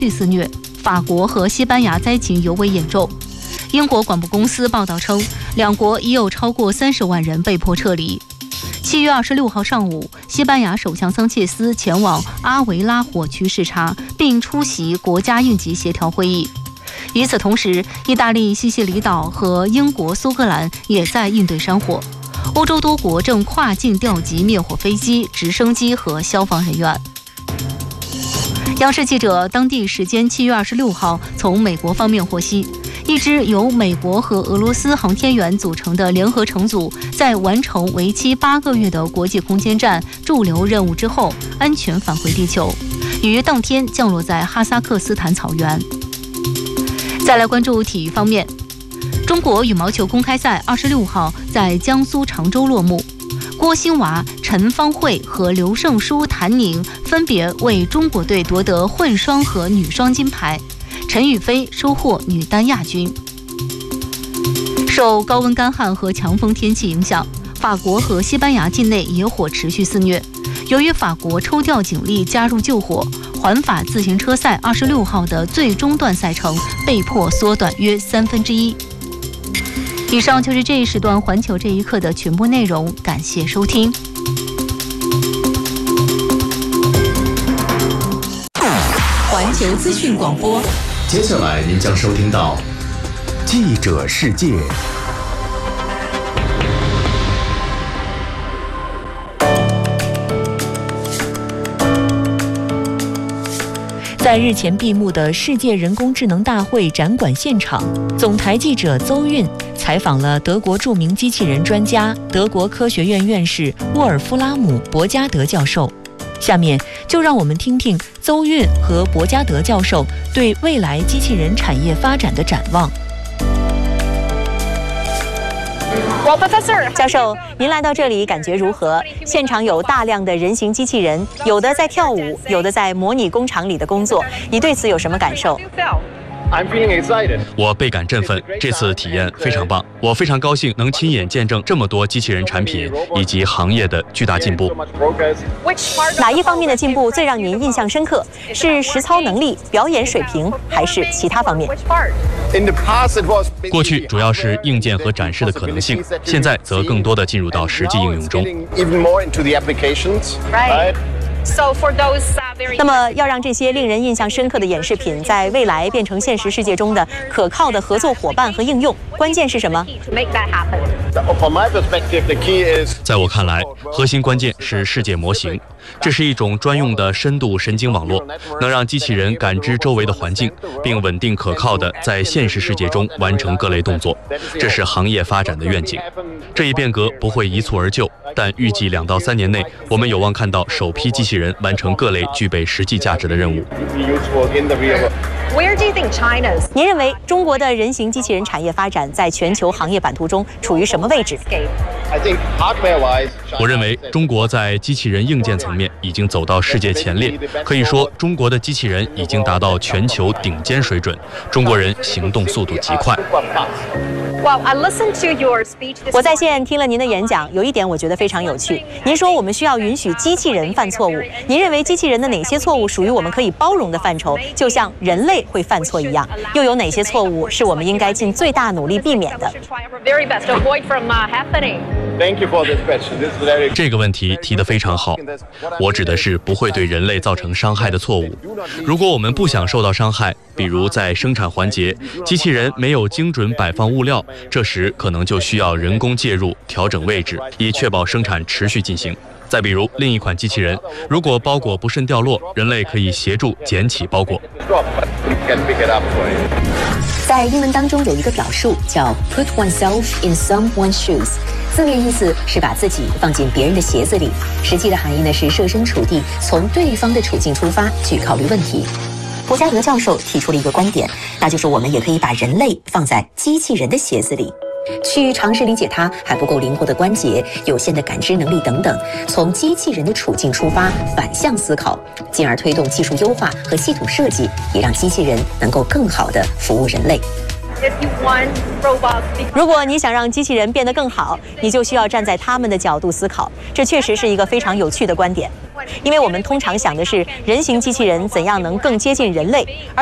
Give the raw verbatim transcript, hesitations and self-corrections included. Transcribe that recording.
肆虐，法国和西班牙灾情尤为严重。英国广播公司报道称，两国已有超过三十万人被迫撤离。七月二十六号上午，西班牙首相桑切斯前往阿维拉火区视察，并出席国家应急协调会议。与此同时，意大利西西里岛和英国苏格兰也在应对山火。欧洲多国正跨境调集灭火飞机、直升机和消防人员。央视记者当地时间七月二十六号从美国方面获悉，一支由美国和俄罗斯航天员组成的联合乘组，在完成为期八个月的国际空间站驻留任务之后，安全返回地球，于当天降落在哈萨克斯坦草原。再来关注体育方面，中国羽毛球公开赛二十六号在江苏常州落幕。郭兴娃、陈芳慧和刘胜书、谭宁分别为中国队夺得混双和女双金牌，陈雨菲收获女单亚军。受高温干旱和强风天气影响，法国和西班牙境内野火持续肆虐。由于法国抽调警力加入救火，环法自行车赛二十六号的最终段赛程被迫缩短约三分之一。以上就是这一时段环球这一刻的全部内容，感谢收听。 环球资讯广播， 接下来您将收听到记者世界。 在日前闭幕的世界人工智能大会展馆现场，总台记者邹韵采访了德国著名机器人专家、德国科学院院士沃尔夫拉姆·博加德教授。下面就让我们听听邹韵和博加德教授对未来机器人产业发展的展望。教授，您来到这里感觉如何？现场有大量的人形机器人，有的在跳舞，有的在模拟工厂里的工作，你对此有什么感受？ 我倍感振奋，这次体验非常棒，我非常高兴能亲眼见证这么多机器人产品以及行业的巨大进步。 哪一方面的进步最让您印象深刻？是实操能力、表演水平，还是其他方面？ 过去主要是硬件和展示的可能性，现在则更多的进入到实际应用中。 那么，要让这些令人印象深刻的演示品在未来变成现实世界中的可靠的合作伙伴和应用，关键是什么？ 在我看来，核心关键是世界模型，这是一种专用的深度神经网络，能让机器人感知周围的环境，并稳定可靠地在现实世界中完成各类动作。这是行业发展的愿景。这一变革不会一蹴而就，但预计两到三年内，我们有望看到首批机器人完成各类具备实际价值的任务。 您认为中国的人形机器人产业发展在全球行业版图中处于什么位置？ 我认为中国在机器人硬件层面已经走到世界前列，可以说中国的机器人已经达到全球顶尖水准，中国人行动速度极快。 我在线听了您的演讲，有一点我觉得非常有趣。您说我们需要允许机器人犯错误，您认为机器人的哪些错误属于我们可以包容的范畴，就像人类会犯错一样？又有哪些错误是我们应该尽最大努力避免的？ 这个问题提得非常好，我指的是不会对人类造成伤害的错误。如果我们不想受到伤害，比如在生产环节，机器人没有精准摆放物料，这时可能就需要人工介入调整位置，以确保生产持续进行。再比如另一款机器人，如果包裹不慎掉落，人类可以协助捡起包裹。 在英文当中有一个表述叫 put oneself in someone's shoes， 字面意思是把自己放进别人的鞋子里，实际的含义呢是设身处地，从对方的处境出发去考虑问题。博加德教授提出了一个观点，那就是我们也可以把人类放在机器人的鞋子里，去尝试理解它还不够灵活的关节、有限的感知能力等等，从机器人的处境出发，反向思考，进而推动技术优化和系统设计，也让机器人能够更好地服务人类。 如果你想让机器人变得更好，你就需要站在他们的角度思考，这确实是一个非常有趣的观点。 因为我们通常想的是人形机器人怎样能更接近人类。